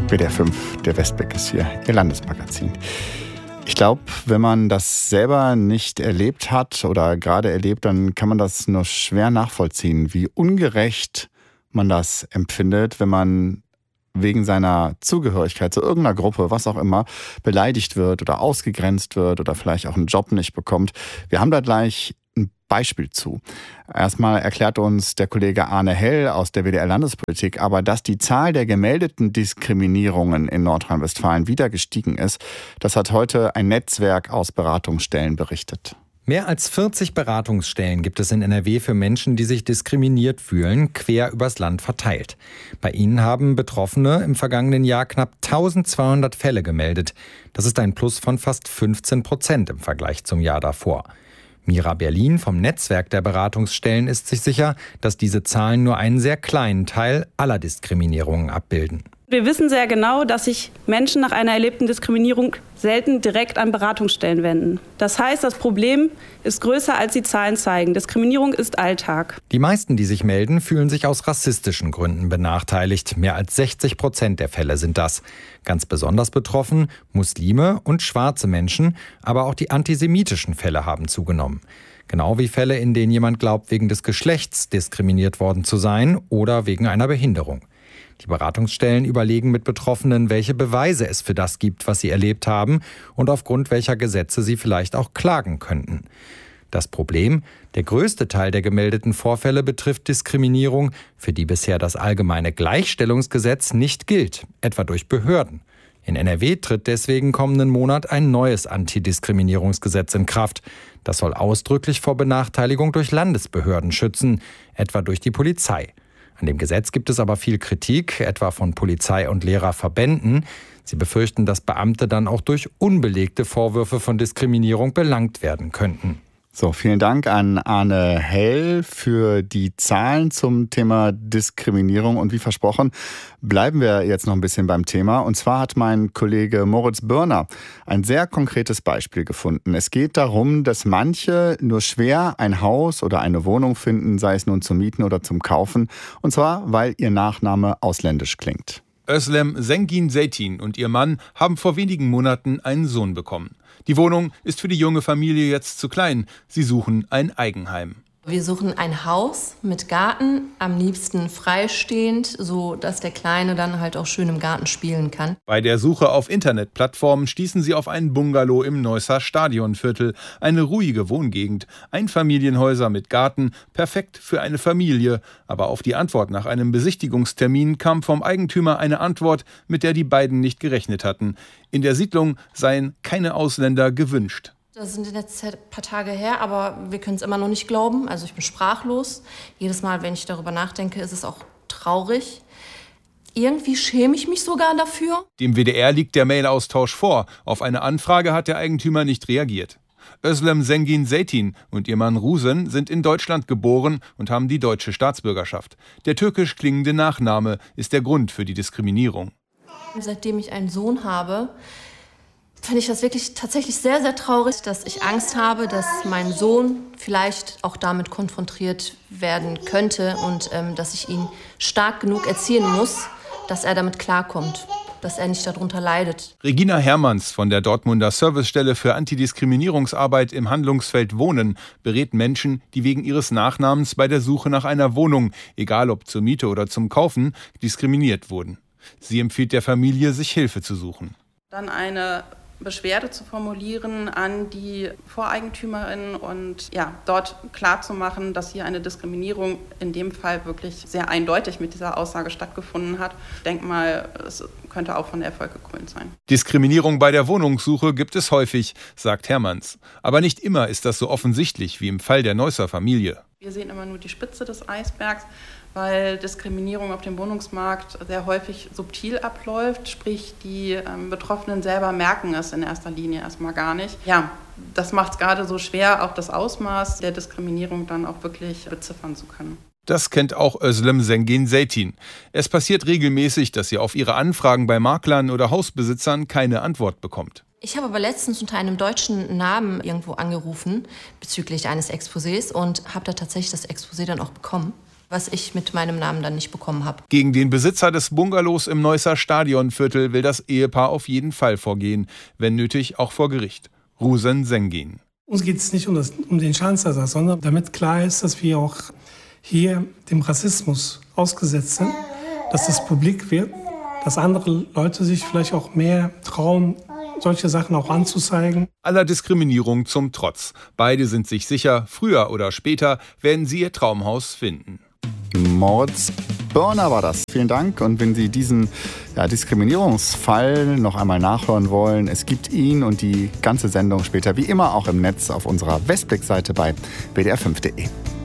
WDR 5, der Westblick ist hier, Ihr Landesmagazin. Ich glaube, wenn man das selber nicht erlebt hat oder gerade erlebt, dann kann man das nur schwer nachvollziehen, wie ungerecht man das empfindet, wenn man wegen seiner Zugehörigkeit zu irgendeiner Gruppe, was auch immer, beleidigt wird oder ausgegrenzt wird oder vielleicht auch einen Job nicht bekommt. Wir haben da gleich ein Beispiel zu. Erstmal erklärt uns der Kollege Arne Hell aus der WDR Landespolitik, aber dass die Zahl der gemeldeten Diskriminierungen in Nordrhein-Westfalen wieder gestiegen ist, das hat heute ein Netzwerk aus Beratungsstellen berichtet. Mehr als 40 Beratungsstellen gibt es in NRW für Menschen, die sich diskriminiert fühlen, quer übers Land verteilt. Bei ihnen haben Betroffene im vergangenen Jahr knapp 1200 Fälle gemeldet. Das ist ein Plus von fast 15% im Vergleich zum Jahr davor. Mira Berlin vom Netzwerk der Beratungsstellen ist sich sicher, dass diese Zahlen nur einen sehr kleinen Teil aller Diskriminierungen abbilden. Wir wissen sehr genau, dass sich Menschen nach einer erlebten Diskriminierung selten direkt an Beratungsstellen wenden. Das heißt, das Problem ist größer, als die Zahlen zeigen. Diskriminierung ist Alltag. Die meisten, die sich melden, fühlen sich aus rassistischen Gründen benachteiligt. Mehr als 60% der Fälle sind das. Ganz besonders betroffen Muslime und schwarze Menschen, aber auch die antisemitischen Fälle haben zugenommen. Genau wie Fälle, in denen jemand glaubt, wegen des Geschlechts diskriminiert worden zu sein oder wegen einer Behinderung. Die Beratungsstellen überlegen mit Betroffenen, welche Beweise es für das gibt, was sie erlebt haben und aufgrund welcher Gesetze sie vielleicht auch klagen könnten. Das Problem: Der größte Teil der gemeldeten Vorfälle betrifft Diskriminierung, für die bisher das allgemeine Gleichstellungsgesetz nicht gilt, etwa durch Behörden. In NRW tritt deswegen kommenden Monat ein neues Antidiskriminierungsgesetz in Kraft. Das soll ausdrücklich vor Benachteiligung durch Landesbehörden schützen, etwa durch die Polizei. An dem Gesetz gibt es aber viel Kritik, etwa von Polizei- und Lehrerverbänden. Sie befürchten, dass Beamte dann auch durch unbelegte Vorwürfe von Diskriminierung belangt werden könnten. So, vielen Dank an Arne Hell für die Zahlen zum Thema Diskriminierung. Und wie versprochen, bleiben wir jetzt noch ein bisschen beim Thema. Und zwar hat mein Kollege Moritz Börner ein sehr konkretes Beispiel gefunden. Es geht darum, dass manche nur schwer ein Haus oder eine Wohnung finden, sei es nun zum Mieten oder zum Kaufen. Und zwar, weil ihr Nachname ausländisch klingt. Özlem Zengin Zeytin und ihr Mann haben vor wenigen Monaten einen Sohn bekommen. Die Wohnung ist für die junge Familie jetzt zu klein. Sie suchen ein Eigenheim. Wir suchen ein Haus mit Garten, am liebsten freistehend, so dass der Kleine dann halt auch schön im Garten spielen kann. Bei der Suche auf Internetplattformen stießen sie auf einen Bungalow im Neusser Stadionviertel. Eine ruhige Wohngegend, Einfamilienhäuser mit Garten, perfekt für eine Familie. Aber auf die Antwort nach einem Besichtigungstermin kam vom Eigentümer eine Antwort, mit der die beiden nicht gerechnet hatten. In der Siedlung seien keine Ausländer gewünscht. Das sind jetzt ein paar Tage her, aber wir können es immer noch nicht glauben. Also ich bin sprachlos. Jedes Mal, wenn ich darüber nachdenke, ist es auch traurig. Irgendwie schäme ich mich sogar dafür. Dem WDR liegt der Mailaustausch vor. Auf eine Anfrage hat der Eigentümer nicht reagiert. Özlem Zengin Zeytin und ihr Mann Rusen sind in Deutschland geboren und haben die deutsche Staatsbürgerschaft. Der türkisch klingende Nachname ist der Grund für die Diskriminierung. Seitdem ich einen Sohn habe, finde ich das wirklich tatsächlich sehr, sehr traurig, dass ich Angst habe, dass mein Sohn vielleicht auch damit konfrontiert werden könnte und dass ich ihn stark genug erziehen muss, dass er damit klarkommt, dass er nicht darunter leidet. Regina Hermanns von der Dortmunder Servicestelle für Antidiskriminierungsarbeit im Handlungsfeld Wohnen berät Menschen, die wegen ihres Nachnamens bei der Suche nach einer Wohnung, egal ob zur Miete oder zum Kaufen, diskriminiert wurden. Sie empfiehlt der Familie, sich Hilfe zu suchen. Dann eine Beschwerde zu formulieren an die Voreigentümerin und dort klarzumachen, dass hier eine Diskriminierung in dem Fall wirklich sehr eindeutig mit dieser Aussage stattgefunden hat. Ich denke mal, es könnte auch von Erfolg gekrönt sein. Diskriminierung bei der Wohnungssuche gibt es häufig, sagt Hermanns. Aber nicht immer ist das so offensichtlich wie im Fall der Neusser Familie. Wir sehen immer nur die Spitze des Eisbergs, weil Diskriminierung auf dem Wohnungsmarkt sehr häufig subtil abläuft. Sprich, die Betroffenen selber merken es in erster Linie erstmal gar nicht. Ja, das macht es gerade so schwer, auch das Ausmaß der Diskriminierung dann auch wirklich beziffern zu können. Das kennt auch Özlem Zengin Zeytin. Es passiert regelmäßig, dass sie auf ihre Anfragen bei Maklern oder Hausbesitzern keine Antwort bekommt. Ich habe aber letztens unter einem deutschen Namen irgendwo angerufen bezüglich eines Exposés und habe da tatsächlich das Exposé dann auch bekommen. was ich mit meinem Namen dann nicht bekommen habe. Gegen den Besitzer des Bungalows im Neusser Stadionviertel will das Ehepaar auf jeden Fall vorgehen, wenn nötig auch vor Gericht. Rusen Sengin. Uns geht es nicht um den Schadensersatz, sondern damit klar ist, dass wir auch hier dem Rassismus ausgesetzt sind, dass das publik wird, dass andere Leute sich vielleicht auch mehr trauen, solche Sachen auch anzuzeigen. Aller Diskriminierung zum Trotz. Beide sind sich sicher, früher oder später werden sie ihr Traumhaus finden. Moritz Börner war das. Vielen Dank. Und wenn Sie diesen Diskriminierungsfall noch einmal nachhören wollen, es gibt ihn und die ganze Sendung später wie immer auch im Netz auf unserer Westblick-Seite bei wdr5.de.